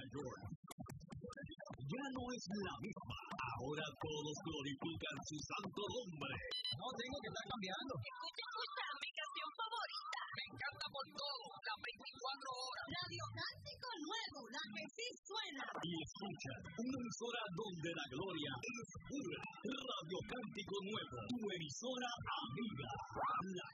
York. Ya no es la misma. Ahora todos glorifican su santo nombre. No tengo que estar cambiando. Escucha mi canción favorita. Me encanta por todo, las 24 horas. Radio Cántico Nuevo, la que sí suena. Y escucha, una emisora donde la gloria es pura. Radio Cántico Nuevo, tu emisora amiga. La